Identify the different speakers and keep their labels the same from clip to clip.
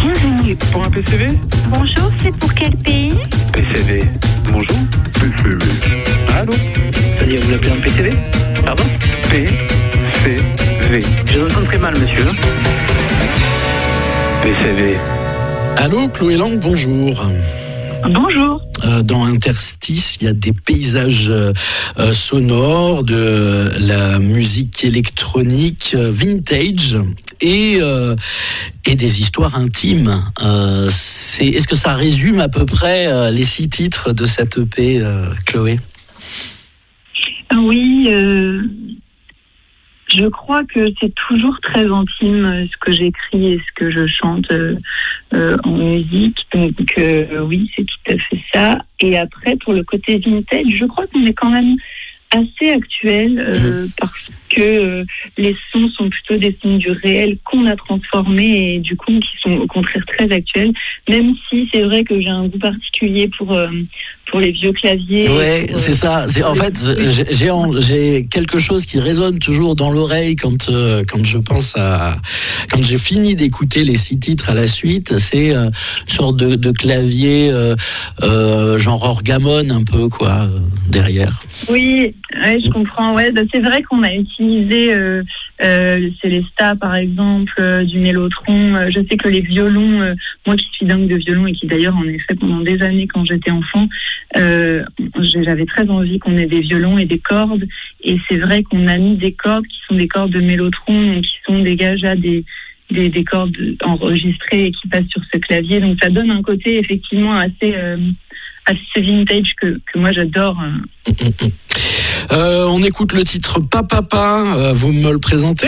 Speaker 1: Bienvenue.
Speaker 2: Pour un PCV?
Speaker 1: Bonjour, c'est pour quel pays?
Speaker 2: PCV. Bonjour. PCV. Allô?
Speaker 3: C'est-à-dire, vous l'appelez un PCV? Pardon?
Speaker 2: PCV.
Speaker 3: Je vous entends très mal, monsieur.
Speaker 2: PCV.
Speaker 4: Allô, Chloé Lang, bonjour.
Speaker 1: Bonjour.
Speaker 4: Dans Interstice, il y a des paysages sonores, de la musique électronique vintage et des histoires intimes. Est-ce que ça résume à peu près les 6 titres de cette EP, Chloé?
Speaker 1: Oui, je crois que c'est toujours très intime ce que j'écris et ce que je chante en musique. Donc oui, c'est tout à fait ça. Et après, pour le côté vintage, je crois qu'on est quand même assez actuel parce que les sons sont plutôt des sons du réel qu'on a transformés et du coup qui sont au contraire très actuels, même si c'est vrai que j'ai un goût particulier pour les vieux claviers.
Speaker 4: Ouais, c'est ça. En fait, j'ai quelque chose qui résonne toujours dans l'oreille quand je pense quand j'ai fini d'écouter les 6 titres à la suite. C'est une sorte de clavier genre orgamone un peu quoi derrière.
Speaker 1: Oui, ouais, je comprends. Ouais, c'est vrai qu'on a utilisé le Célesta par exemple, du mélotron. Je sais que les violons, moi qui suis dingue de violon et qui d'ailleurs en ai fait pendant des années quand j'étais enfant, j'avais très envie qu'on ait des violons et des cordes. Et c'est vrai qu'on a mis des cordes qui sont des cordes de mélotron, qui sont déjà des cordes enregistrées et qui passent sur ce clavier. Donc ça donne un côté effectivement assez vintage que moi j'adore.
Speaker 4: On écoute le titre Papa, vous me le présentez?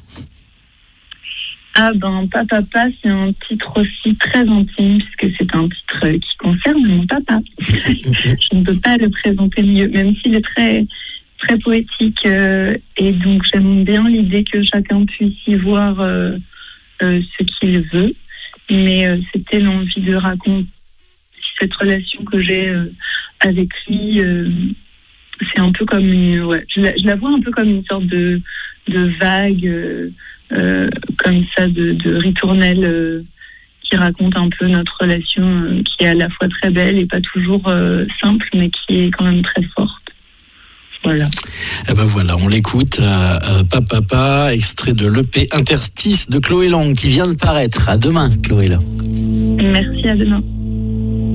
Speaker 1: Ah ben Papa, c'est un titre aussi très intime puisque c'est un titre qui concerne mon papa. Je ne peux pas le présenter mieux, même s'il est très très poétique et donc j'aime bien l'idée que chacun puisse y voir ce qu'il veut, mais c'était l'envie de raconter cette relation que j'ai avec lui. C'est un peu comme je la vois un peu comme une sorte de vague comme ça de ritournelle qui raconte un peu notre relation qui est à la fois très belle et pas toujours simple mais qui est quand même très forte. Voilà.
Speaker 4: Et ben voilà, on l'écoute. Papa, extrait de l'EP Interstice de Chloé Lang qui vient de paraître. À demain, Chloé Lang.
Speaker 1: Merci, à demain.